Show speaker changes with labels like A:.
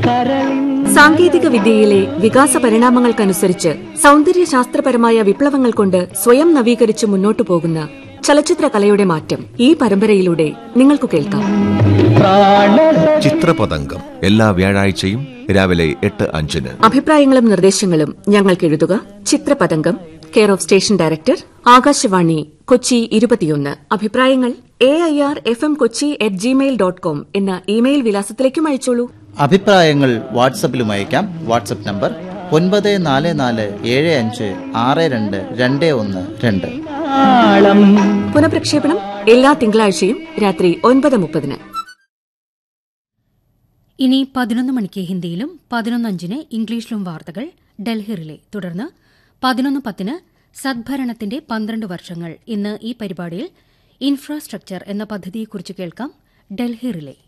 A: സാങ്കേതിക വിദ്യയിലെ വികാസ പരിണാമങ്ങൾക്കനുസരിച്ച് സൗന്ദര്യശാസ്ത്രപരമായ വിപ്ലവങ്ങൾ കൊണ്ട് സ്വയം നവീകരിച്ച് മുന്നോട്ടു പോകുന്ന ചലച്ചിത്ര കലയുടെ മാറ്റം ഈ പരമ്പരയിലൂടെ നിങ്ങൾക്ക് കേൾക്കാം.
B: ചിത്രപതംഗം എല്ലാ വ്യാഴാഴ്ചയും രാവിലെ 8:05.
A: അഭിപ്രായങ്ങളും നിർദ്ദേശങ്ങളും ഞങ്ങൾക്ക് എഴുതുക. ചിത്രപതംഗം, care of station director, Akashvani, Kochi 21. അഭിപ്രായങ്ങൾ AIRFMKochi@gmail.com എന്ന ഇമെയിൽ വിലാസത്തിലേക്കും അയച്ചോളൂ.
C: അഭിപ്രായങ്ങൾ വാട്സപ്പിലും അയക്കാം. WhatsApp number 9444756212.
A: പുനഃപ്രക്ഷേപണം എല്ലാ തിങ്കളാഴ്ചയും രാത്രി 9:30.
D: ഇനി 11 മണിക്ക് ഹിന്ദിയിലും 11:05 ഇംഗ്ലീഷിലും വാർത്തകൾ ഡൽഹി റിലേ. തുടർന്ന് 11:10 സദ്ഭരണത്തിന്റെ 12 വർഷങ്ങൾ. ഇന്ന് ഈ പരിപാടിയിൽ ഇൻഫ്രാസ്ട്രക്ചർ എന്ന പദ്ധതിയെക്കുറിച്ച് കേൾക്കാം. ഡൽഹി റിലേ.